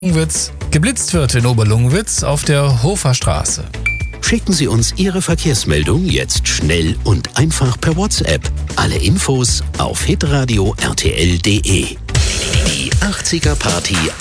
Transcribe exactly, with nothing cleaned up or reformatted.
Lungenwitz. Geblitzt wird in Oberlungwitz auf der Hofer Straße. Schicken Sie uns Ihre Verkehrsmeldung jetzt schnell und einfach per WhatsApp. Alle Infos auf hitradio punkt r t l punkt d e. Die achtziger Party